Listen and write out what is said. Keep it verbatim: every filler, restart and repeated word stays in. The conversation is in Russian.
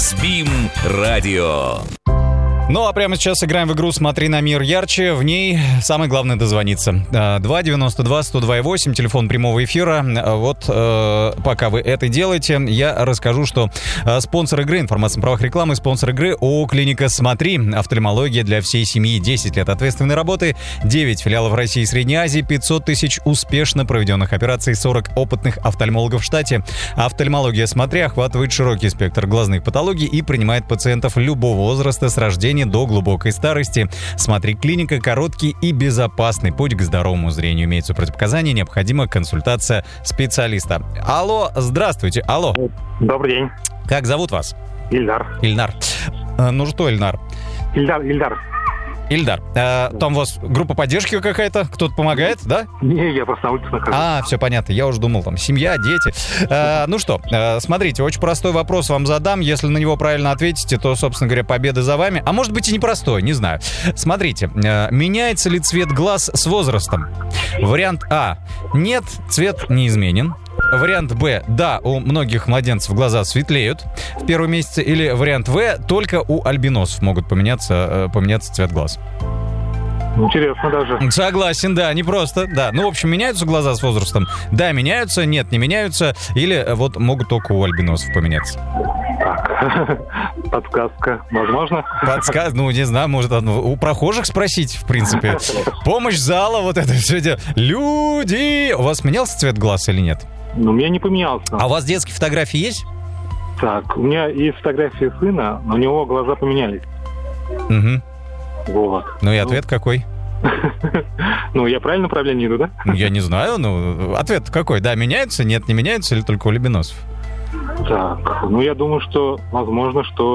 Разбим радио. Ну, а прямо сейчас играем в игру «Смотри на мир ярче». В ней самое главное дозвониться. два девяносто два сто два восемь, телефон прямого эфира. Вот э, пока вы это делаете, я расскажу, что э, спонсор игры, информация о правах рекламы, спонсор игры ООО «Клиника Смотри». Офтальмология для всей семьи. десять лет ответственной работы, девять филиалов России и Средней Азии, пятьсот тысяч успешно проведенных операций, сорок опытных офтальмологов в штате. Офтальмология «Смотри» охватывает широкий спектр глазных патологий и принимает пациентов любого возраста с рождения до глубокой старости. Смотри, клиника — короткий и безопасный путь к здоровому зрению. Имеются противопоказания, необходима консультация специалиста. Алло, здравствуйте, алло. Добрый день. Как зовут вас? Ильдар. Ильдар. Ну что, Ильдар? Ильдар, Ильдар. Ильдар, э, там у вас группа поддержки какая-то? Кто-то помогает, да? Не, я просто на улице нахожусь. А, все понятно. Я уже думал, там, семья, дети. Э, ну что, э, смотрите, очень простой вопрос вам задам. Если на него правильно ответите, то, собственно говоря, победа за вами. А может быть и непростой, не знаю. Смотрите, э, меняется ли цвет глаз с возрастом? Вариант А. Нет, цвет не изменен. Вариант Б. Да, у многих младенцев глаза светлеют в первые месяцы. Или вариант В. Только у альбиносов могут поменяться, э, поменяться цвет глаз. Интересно даже. Согласен, да, не просто, да. Ну, в общем, меняются глаза с возрастом? Да, меняются, нет, не меняются. Или вот могут только у альбиносов поменяться. Так, подсказка, возможно? Подсказка, ну, не знаю, может, у прохожих спросить, в принципе. Помощь зала, вот это все дело. Люди! У вас менялся цвет глаз или нет? Ну, у меня не поменялся. А у вас детские фотографии есть? Так, у меня есть фотография сына, но у него глаза поменялись. Угу. Вот. Ну и ответ ну, какой? Ну, я правильно направление иду, да? Я не знаю, ну, ответ какой? Да, меняются, нет, не меняются или только у альбиносов? Так, ну, я думаю, что, возможно, что